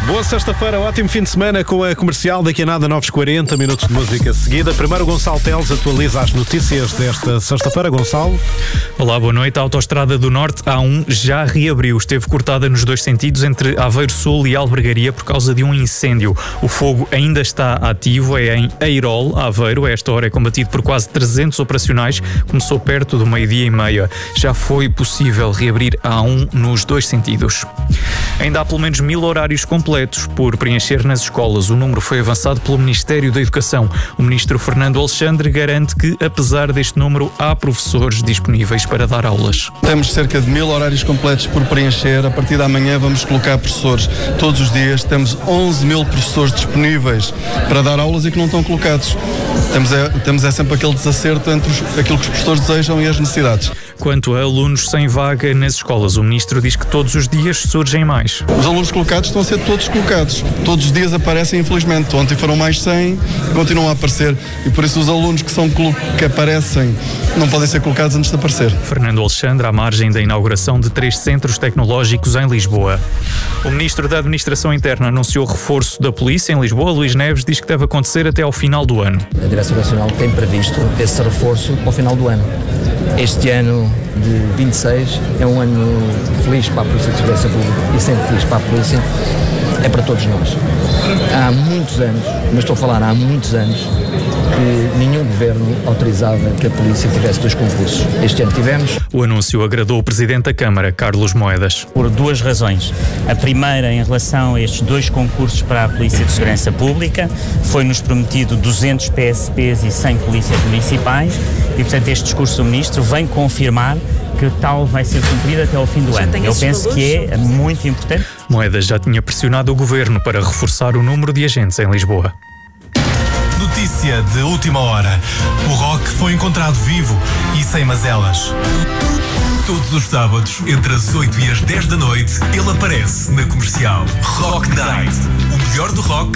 Boa sexta-feira, ótimo fim de semana com a Comercial. Daqui a nada, novos 40 minutos de música seguida. Primeiro, Gonçalo Teles atualiza as notícias desta sexta-feira. Gonçalo. Olá, boa noite. A Autostrada do Norte, A1, já reabriu. Esteve cortada nos dois sentidos entre Aveiro Sul e Albergaria por causa de um incêndio. O fogo ainda está ativo, é em Eirol, Aveiro. A esta hora é combatido por quase 300 operacionais. Começou perto do 12:30. Já foi possível reabrir a A1 nos dois sentidos. Ainda há pelo menos 1000 horários completos por preencher nas escolas. O número foi avançado pelo Ministério da Educação. O ministro Fernando Alexandre garante que, apesar deste número, há professores disponíveis para dar aulas. Temos cerca de 1000 horários completos por preencher. A partir da manhã vamos colocar professores todos os dias. Temos 11.000 professores disponíveis para dar aulas e que não estão colocados. Temos sempre aquele desacerto entre aquilo que os professores desejam e as necessidades. Quanto a alunos sem vaga nas escolas, o ministro diz que todos os dias surgem mais. Os alunos colocados estão a ser todos colocados. Todos os dias aparecem, infelizmente. Ontem foram mais 100 e continuam a aparecer. E por isso os alunos que aparecem não podem ser colocados antes de aparecer. Fernando Alexandre, à margem da inauguração de 3 centros tecnológicos em Lisboa. O ministro da Administração Interna anunciou reforço da polícia em Lisboa. Luís Neves diz que deve acontecer até ao final do ano. A Direção Nacional tem previsto esse reforço ao final do ano. Este ano de 26 é um ano feliz para a Polícia de Segurança Pública e sempre feliz para a Polícia, é para todos nós. Há muitos anos, mas estou a falar há muitos anos, que nenhum governo autorizava que a Polícia tivesse 2 concursos. Este ano tivemos. O anúncio agradou o Presidente da Câmara, Carlos Moedas. Por 2 razões. A primeira, em relação a estes 2 concursos para a Polícia de Segurança Pública, foi-nos prometido 200 PSPs e 100 polícias municipais e, portanto, este discurso do Ministro vem confirmar que tal vai ser cumprido até ao fim do ano. Eu penso que é muito importante. Moedas já tinha pressionado o Governo para reforçar o número de agentes em Lisboa. Notícia de última hora. O Rock foi encontrado vivo e sem mazelas. Todos os sábados, entre as 8 e as 10 da noite, ele aparece na Comercial. Rock Night. O melhor do rock